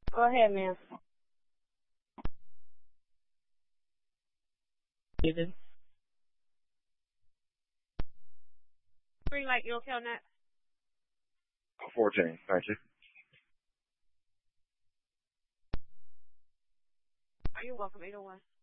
Go ahead, ma'am. David. Green light, you okay on that? 14. Thank you. You're welcome, 801.